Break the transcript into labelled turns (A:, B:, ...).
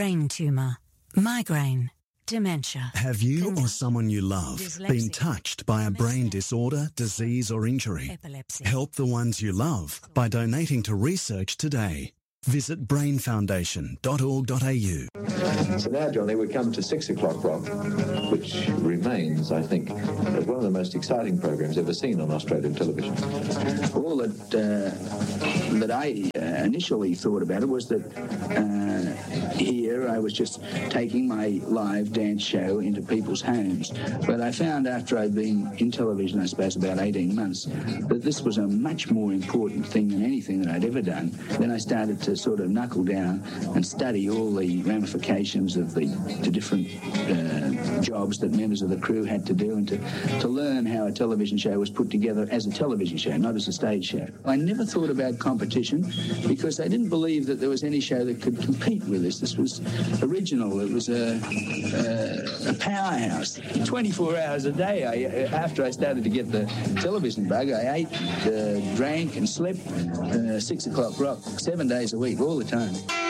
A: brain tumour, migraine, dementia.
B: Have you or someone you love been
A: dyslexia,
B: touched by a brain disorder, disease or injury?
A: epilepsy.
B: Help the ones you love by donating to research today. Visit brainfoundation.org.au.
C: So now, Johnny, we come to 6 o'clock rock, which remains, I think, as one of the most exciting programs ever seen on Australian television.
D: All that I initially thought about it was that here I was just taking my live dance show into people's homes. But I found after I'd been in television, I suppose, about 18 months, that this was a much more important thing than anything that I'd ever done. Then I started to sort of knuckle down and study all the ramifications of the different jobs that members of the crew had to do, and to learn how a television show was put together as a television show, not as a stage show. I never thought about competition because I didn't believe that there was any show that could compete with this. This was original. It was a powerhouse. 24 hours a day. After I started to get the television bug, I ate, drank and slept 6 o'clock rock 7 days a week, all the time.